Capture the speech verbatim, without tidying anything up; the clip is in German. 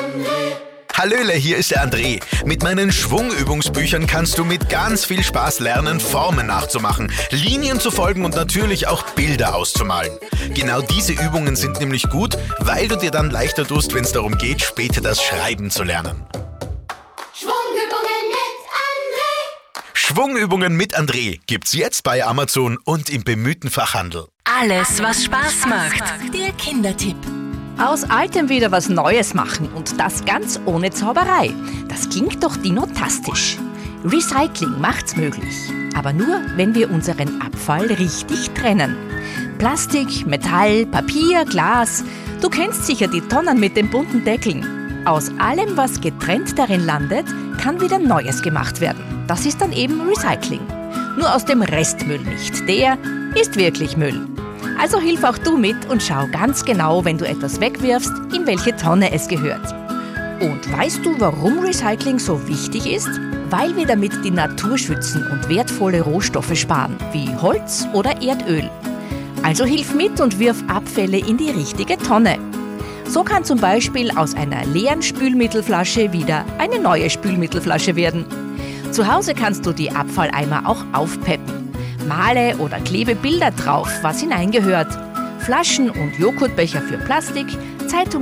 Hallöle, hier ist der André. Mit meinen Schwungübungsbüchern kannst du mit ganz viel Spaß lernen, Formen nachzumachen, Linien zu folgen und natürlich auch Bilder auszumalen. Genau diese Übungen sind nämlich gut, weil du dir dann leichter tust, wenn es darum geht, später das Schreiben zu lernen. Schwungübungen mit André. Schwungübungen mit André gibt's jetzt bei Amazon und im bemühten Fachhandel. Alles, was Spaß macht. Der Kindertipp. Aus Altem wieder was Neues machen und das ganz ohne Zauberei. Das klingt doch dinotastisch. Recycling macht's möglich. Aber nur, wenn wir unseren Abfall richtig trennen. Plastik, Metall, Papier, Glas. Du kennst sicher die Tonnen mit den bunten Deckeln. Aus allem, was getrennt darin landet, kann wieder Neues gemacht werden. Das ist dann eben Recycling. Nur aus dem Restmüll nicht. Der ist wirklich Müll. Also hilf auch du mit und schau ganz genau, wenn du etwas wegwirfst, in welche Tonne es gehört. Und weißt du, warum Recycling so wichtig ist? Weil wir damit die Natur schützen und wertvolle Rohstoffe sparen, wie Holz oder Erdöl. Also hilf mit und wirf Abfälle in die richtige Tonne. So kann zum Beispiel aus einer leeren Spülmittelflasche wieder eine neue Spülmittelflasche werden. Zu Hause kannst du die Abfalleimer auch aufpeppen. Male oder klebe Bilder drauf, was hineingehört. Flaschen und Joghurtbecher für Plastik, Zeitung